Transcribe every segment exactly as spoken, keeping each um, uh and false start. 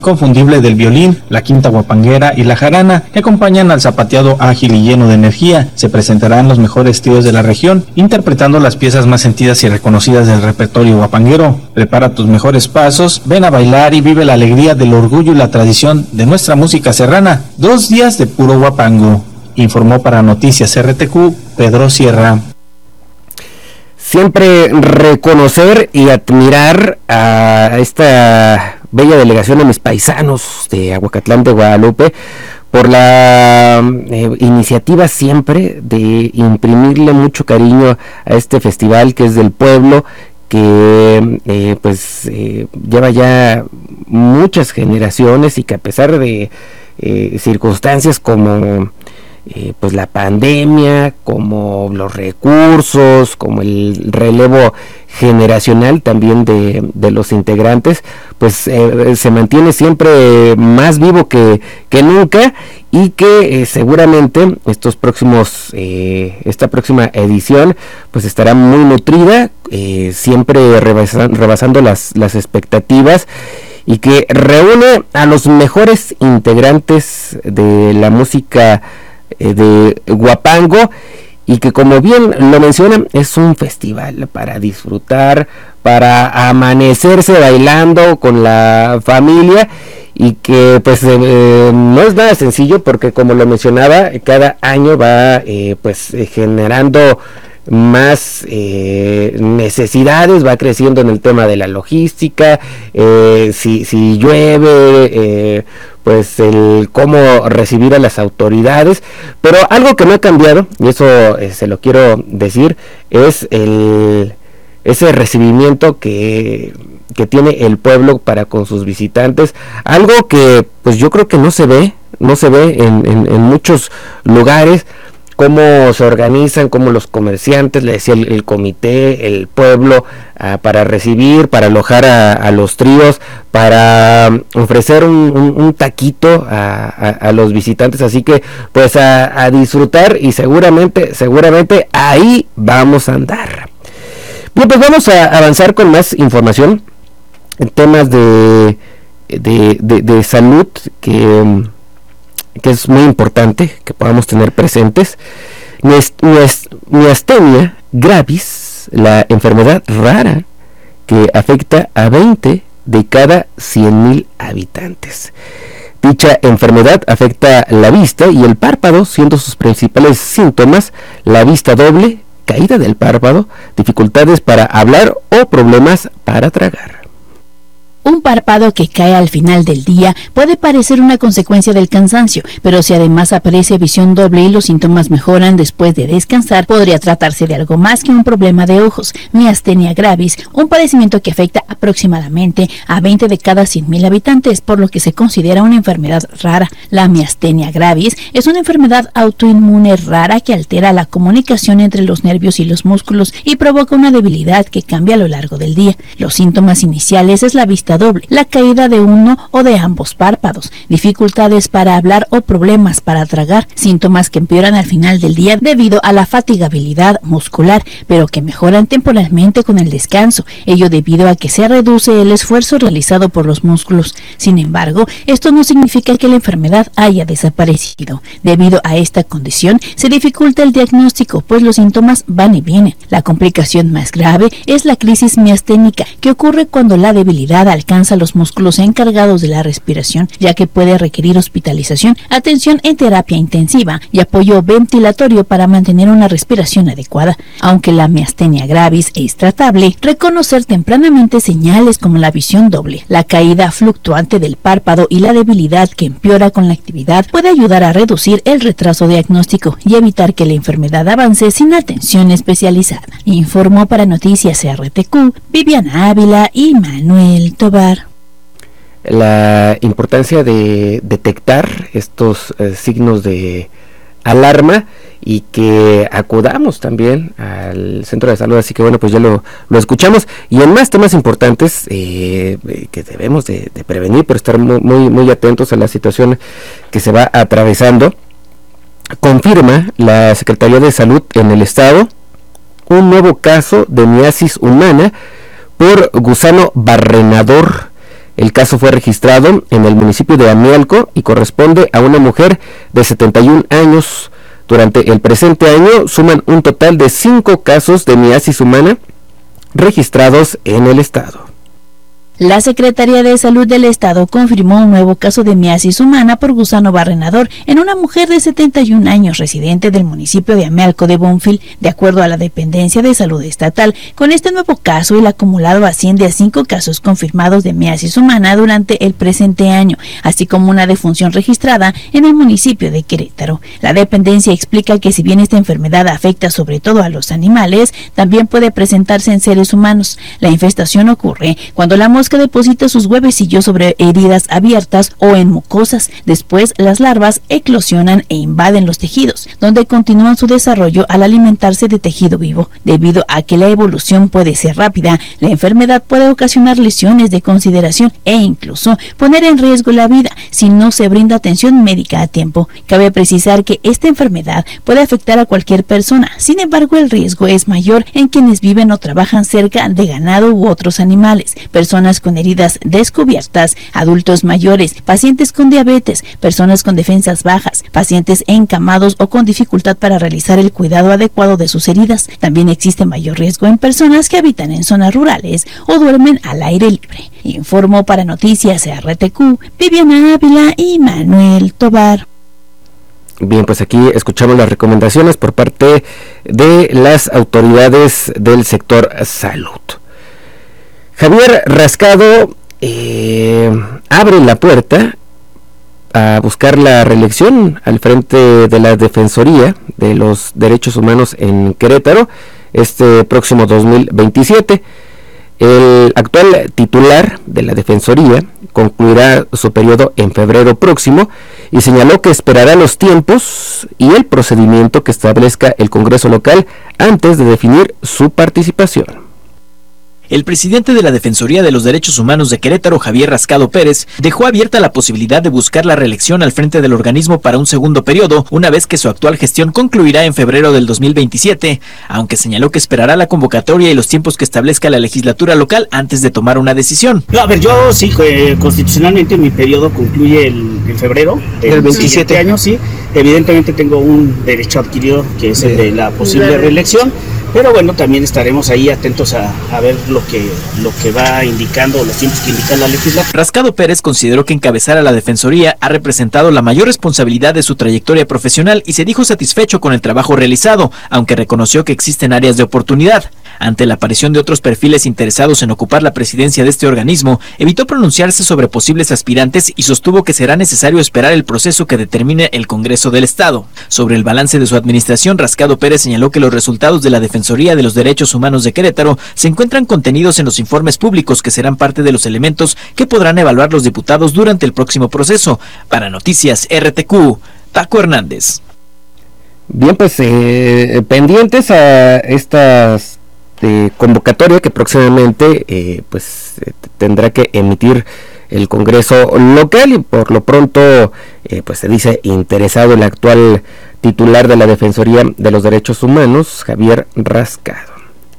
Confundible del violín, la quinta guapanguera y la jarana, que acompañan al zapateado ágil y lleno de energía. Se presentarán los mejores tríos de la región, interpretando las piezas más sentidas y reconocidas del repertorio guapanguero. Prepara tus mejores pasos, ven a bailar y vive la alegría del orgullo y la tradición de nuestra música serrana. Dos días de puro guapango. Informó para Noticias R T Q, Pedro Sierra. Siempre reconocer y admirar a esta bella delegación de mis paisanos de Aguacatlán de Guadalupe por la eh, iniciativa siempre de imprimirle mucho cariño a este festival que es del pueblo, que eh, pues eh, lleva ya muchas generaciones y que a pesar de eh, circunstancias como Eh, pues la pandemia, como los recursos, como el relevo generacional también de, de los integrantes, pues eh, se mantiene siempre más vivo que, que nunca, y que eh, seguramente estos próximos eh, esta próxima edición pues estará muy nutrida, eh, siempre rebasan, rebasando las, las expectativas, y que reúne a los mejores integrantes de la música de guapango, y que, como bien lo mencionan, es un festival para disfrutar, para amanecerse bailando con la familia, y que pues eh, no es nada sencillo, porque, como lo mencionaba, cada año va eh, pues eh, generando más eh, necesidades, va creciendo en el tema de la logística, eh, si, si llueve, eh, pues el cómo recibir a las autoridades, pero algo que no ha cambiado, y eso eh, se lo quiero decir, es el ese recibimiento que, que tiene el pueblo para con sus visitantes, algo que pues yo creo que no se ve, no se ve en, en, en muchos lugares. Cómo se organizan, cómo los comerciantes, le decía el, el comité, el pueblo, uh, para recibir, para alojar a, a los tríos, para um, ofrecer un, un, un taquito a, a, a los visitantes. Así que pues a, a disfrutar, y seguramente, seguramente ahí vamos a andar. Bien, pues vamos a avanzar con más información en temas de, de, de, de salud que... Um, que es muy importante que podamos tener presentes. Miastenia gravis, la enfermedad rara que afecta a veinte de cada cien mil habitantes. Dicha enfermedad afecta la vista y el párpado, siendo sus principales síntomas la vista doble, caída del párpado, dificultades para hablar o problemas para tragar. Un párpado que cae al final del día puede parecer una consecuencia del cansancio, pero si además aparece visión doble y los síntomas mejoran después de descansar, podría tratarse de algo más que un problema de ojos. Miastenia gravis, un padecimiento que afecta aproximadamente a veinte de cada cien mil habitantes, por lo que se considera una enfermedad rara. La miastenia gravis es una enfermedad autoinmune rara que altera la comunicación entre los nervios y los músculos y provoca una debilidad que cambia a lo largo del día. Los síntomas iniciales es la vista doble, la caída de uno o de ambos párpados, dificultades para hablar o problemas para tragar, síntomas que empeoran al final del día debido a la fatigabilidad muscular, pero que mejoran temporalmente con el descanso, ello debido a que se reduce el esfuerzo realizado por los músculos. Sin embargo, esto no significa que la enfermedad haya desaparecido. Debido a esta condición, se dificulta el diagnóstico, pues los síntomas van y vienen. La complicación más grave es la crisis miasténica, que ocurre cuando la debilidad al alcanza los músculos encargados de la respiración, ya que puede requerir hospitalización, atención en terapia intensiva y apoyo ventilatorio para mantener una respiración adecuada. Aunque la miastenia gravis es tratable, reconocer tempranamente señales como la visión doble, la caída fluctuante del párpado y la debilidad que empeora con la actividad puede ayudar a reducir el retraso diagnóstico y evitar que la enfermedad avance sin atención especializada. Informó para Noticias R T Q Viviana Ávila y Manuel Tobar. La importancia de detectar estos eh, signos de alarma, y que acudamos también al centro de salud. Así que bueno, pues ya lo, lo escuchamos, y en más temas importantes eh, que debemos de, de prevenir, pero estar muy, muy, muy atentos a la situación que se va atravesando. Confirma la Secretaría de Salud en el estado un nuevo caso de miasis humana por gusano barrenador El caso fue registrado en el municipio de Amialco y corresponde a una mujer de setenta y un años. Durante el presente año suman un total de cinco casos de miasis humana registrados en el estado. La Secretaría de Salud del Estado confirmó un nuevo caso de miasis humana por gusano barrenador en una mujer de setenta y un años residente del municipio de Amealco de Bonfil, de acuerdo a la Dependencia de Salud Estatal. Con este nuevo caso, el acumulado asciende a cinco casos confirmados de miasis humana durante el presente año, así como una defunción registrada en el municipio de Querétaro. La dependencia explica que si bien esta enfermedad afecta sobre todo a los animales, también puede presentarse en seres humanos. La infestación ocurre cuando la mosca que deposita sus huevecillos sobre heridas abiertas o en mucosas. Después, las larvas eclosionan e invaden los tejidos, donde continúan su desarrollo al alimentarse de tejido vivo. Debido a que la evolución puede ser rápida, la enfermedad puede ocasionar lesiones de consideración e incluso poner en riesgo la vida si no se brinda atención médica a tiempo. Cabe precisar que esta enfermedad puede afectar a cualquier persona. Sin embargo, el riesgo es mayor en quienes viven o trabajan cerca de ganado u otros animales, personas con heridas descubiertas, adultos mayores, pacientes con diabetes, personas con defensas bajas, pacientes encamados o con dificultad para realizar el cuidado adecuado de sus heridas. También existe mayor riesgo en personas que habitan en zonas rurales o duermen al aire libre. Informó para Noticias R T Q, Viviana Ávila y Manuel Tobar. Bien, pues aquí escuchamos las recomendaciones por parte de las autoridades del sector salud. Javier Rascado eh, abre la puerta a buscar la reelección al frente de la Defensoría de los Derechos Humanos en Querétaro este próximo dos mil veintisiete. El actual titular de la Defensoría concluirá su periodo en febrero próximo y señaló que esperará los tiempos y el procedimiento que establezca el Congreso local antes de definir su participación. El presidente de la Defensoría de los Derechos Humanos de Querétaro, Javier Rascado Pérez, dejó abierta la posibilidad de buscar la reelección al frente del organismo para un segundo periodo, una vez que su actual gestión concluirá en febrero del dos mil veintisiete, aunque señaló que esperará la convocatoria y los tiempos que establezca la legislatura local antes de tomar una decisión. No, a ver, yo sí, eh, constitucionalmente mi periodo concluye el, en febrero del veintisiete años, sí. Evidentemente tengo un derecho adquirido que es el de la posible reelección. Pero bueno, también estaremos ahí atentos a, a ver lo que, lo que va indicando, los tiempos que indica la legislatura. Rascado Pérez consideró que encabezar a la Defensoría ha representado la mayor responsabilidad de su trayectoria profesional y se dijo satisfecho con el trabajo realizado, aunque reconoció que existen áreas de oportunidad. Ante la aparición de otros perfiles interesados en ocupar la presidencia de este organismo, evitó pronunciarse sobre posibles aspirantes y sostuvo que será necesario esperar el proceso que determine el Congreso del Estado. Sobre el balance de su administración, Rascado Pérez señaló que los resultados de la Defensoría de los Derechos Humanos de Querétaro se encuentran contenidos en los informes públicos que serán parte de los elementos que podrán evaluar los diputados durante el próximo proceso. Para Noticias R T Q, Paco Hernández. Bien, pues eh, pendientes a estas de convocatoria que próximamente eh, pues eh, tendrá que emitir el Congreso local y por lo pronto eh, pues se dice interesado el actual titular de la Defensoría de los Derechos Humanos, Javier Rascado.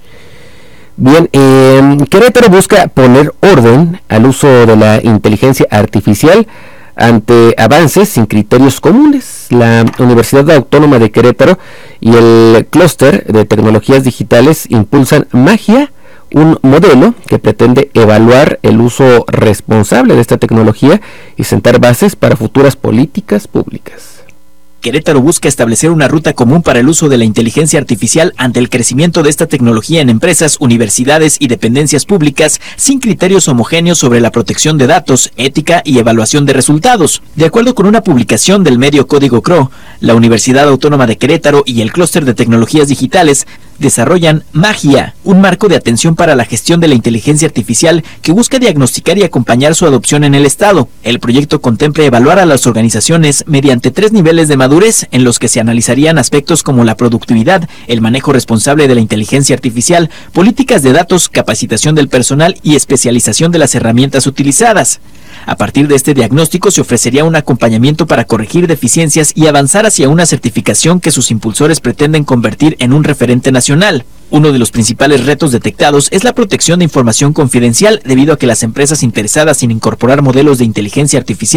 Bien, eh, Querétaro busca poner orden al uso de la inteligencia artificial ante avances sin criterios comunes. La Universidad Autónoma de Querétaro y el Clúster de Tecnologías Digitales impulsan Magia, un modelo que pretende evaluar el uso responsable de esta tecnología y sentar bases para futuras políticas públicas. Querétaro busca establecer una ruta común para el uso de la inteligencia artificial ante el crecimiento de esta tecnología en empresas, universidades y dependencias públicas sin criterios homogéneos sobre la protección de datos, ética y evaluación de resultados. De acuerdo con una publicación del medio Código C R O, la Universidad Autónoma de Querétaro y el Clúster de Tecnologías Digitales desarrollan Magia, un marco de atención para la gestión de la inteligencia artificial que busca diagnosticar y acompañar su adopción en el Estado. El proyecto contempla evaluar a las organizaciones mediante tres niveles de madurez en los que se analizarían aspectos como la productividad, el manejo responsable de la inteligencia artificial, políticas de datos, capacitación del personal y especialización de las herramientas utilizadas. A partir de este diagnóstico se ofrecería un acompañamiento para corregir deficiencias y avanzar hacia una certificación que sus impulsores pretenden convertir en un referente nacional. Uno de los principales retos detectados es la protección de información confidencial, debido a que las empresas interesadas en incorporar modelos de inteligencia artificial